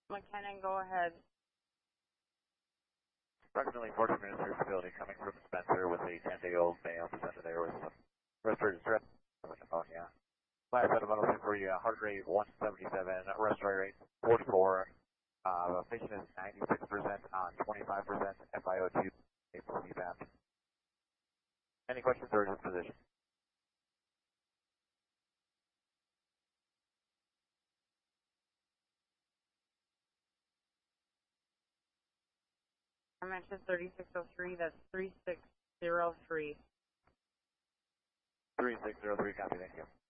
McKinnon, go ahead. Approximately 14 minutes to your facility, coming from Spencer with a 10-day-old male presented there with some respiratory distress pneumonia. Last set of vitals for you, heart rate 177, respiratory rate 44. Patient is 96% on 25% FiO2 CPAP. Any questions or disposition? I mentioned 3603, that's 3603. 3603, copy, thank you.